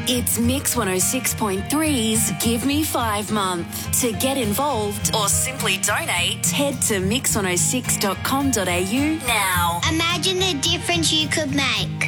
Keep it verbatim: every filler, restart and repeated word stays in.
It's Mix one oh six point three's Give Me Five Month. To get involved or simply donate, head to mix one oh six dot com dot a u now. Imagine the difference you could make.